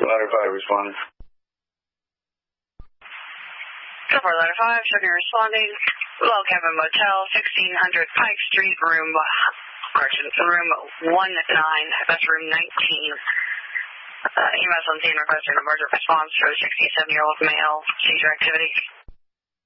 Ladder 5 responding. Silver Ladder 5, should be responding. Log Cabin Motel, 1600 Pike Street, room 19. That's room 19. EMS on scene requesting emergent response for a 67-year-old male. Seizure activity.